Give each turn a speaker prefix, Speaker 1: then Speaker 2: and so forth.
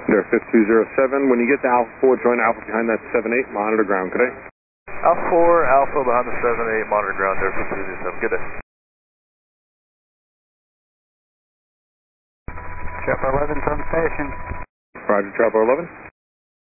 Speaker 1: There, 5207. When you get to Alpha 4, join Alpha behind that 78, monitor ground, good day.
Speaker 2: Alpha 4, Alpha behind the 78, monitor ground there, 5207. Good day.
Speaker 3: Chopper 11 from station.
Speaker 1: Roger, Chopper 11.